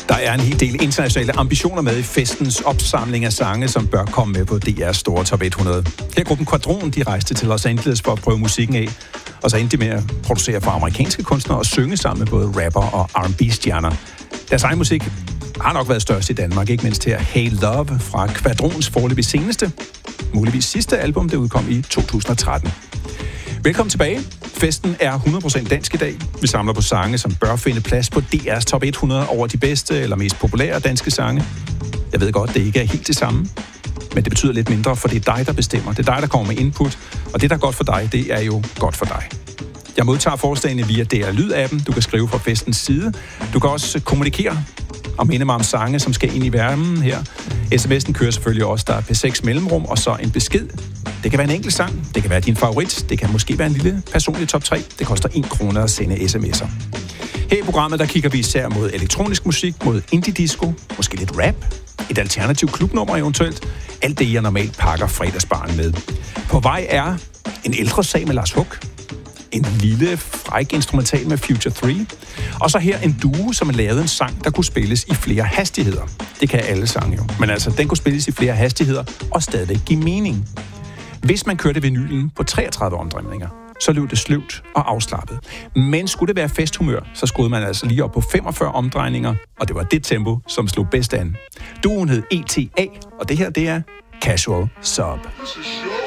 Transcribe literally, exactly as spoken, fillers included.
Der er en hel del internationale ambitioner med i festens opsamling af sange, som bør komme med på D R's store top hundrede. Her gruppen Quadron, de rejste til Los Angeles for at prøve musikken af, og så endte de med at producere for amerikanske kunstnere og synge sammen med både rapper og R and B-stjerner. Deres egen musik har nok været størst i Danmark, ikke mindst her Hey Love fra Quadrons foreløbig seneste, muligvis sidste album, det udkom i to tusind og tretten. Velkommen tilbage. Festen er hundrede procent dansk i dag. Vi samler på sange, som bør finde plads på D R's top hundrede over de bedste eller mest populære danske sange. Jeg ved godt, det ikke er helt det samme, men det betyder lidt mindre, for det er dig, der bestemmer. Det er dig, der kommer med input, og det, der er godt for dig, det er jo godt for dig. Jeg modtager forslagene via D R Lyd-appen. Du kan skrive fra festens side. Du kan også kommunikere og minde mig om sange, som skal ind i varmen her. sms'en kører selvfølgelig også. Der er P seks mellemrum, og så en besked. Det kan være en enkelt sang. Det kan være din favorit. Det kan måske være en lille personlig top tre. Det koster en krone at sende sms'er. Her i programmet, der kigger vi især mod elektronisk musik, mod indie-disco, måske lidt rap, et alternativt klubnummer eventuelt. Alt det, jeg normalt pakker fredagsbaren med. På vej er en ældre sag med Lars Huck, en lille, fræk instrumental med Future tre, og så her en duo, som har lavet en sang, der kunne spilles i flere hastigheder. Det kan alle sange jo, men altså, den kunne spilles i flere hastigheder og stadigvæk give mening. Hvis man kørte vinylen på treogtredive omdrejninger, så løb det sløvt og afslappet. Men skulle det være festhumør, så skruede man altså lige op på femogfyrre omdrejninger, og det var det tempo, som slog bedst an. Duoen hed E T A, og det her, det er Casual Sub.